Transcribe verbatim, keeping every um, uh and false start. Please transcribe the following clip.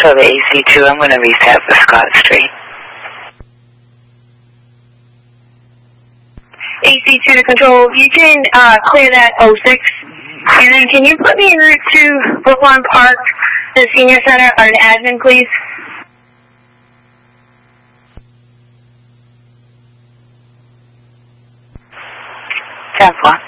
control the A C two. I'm going to reset for Scott Street. A C two to control. You can uh, clear that oh six. And then can you put me en route to Brookline Park, the Senior Center, or an admin, please? ten four.